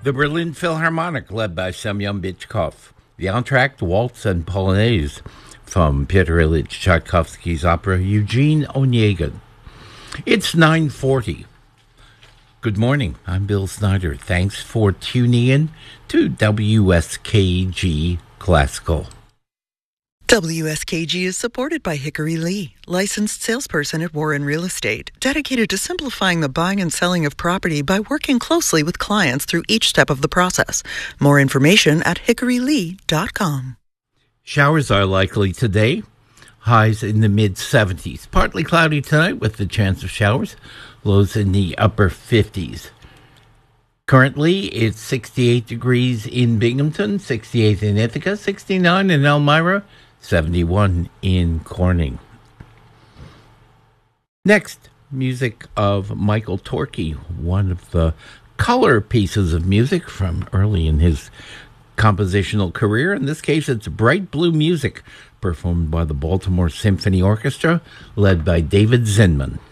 The Berlin Philharmonic, led by Semyon Bychkov. The entr'acte, Waltz and Polonaise, from Pyotr Ilyich Tchaikovsky's opera Eugene Onegin. It's 9:40. Good morning. I'm Bill Snyder. Thanks for tuning in to WSKG Classical. WSKG is supported by Hickory Lee, licensed salesperson at Warren Real Estate, dedicated to simplifying the buying and selling of property by working closely with clients through each step of the process. More information at hickorylee.com. Showers are likely today. Highs in the mid-70s. Partly cloudy tonight with the chance of showers. Lows in the upper 50s. Currently, it's 68 degrees in Binghamton, 68 in Ithaca, 69 in Elmira, 71 in Corning. Next, music of Michael Torke, one of the color pieces of music from early in his compositional career. In this case, it's Bright Blue Music, performed by the Baltimore Symphony Orchestra, led by David Zinman.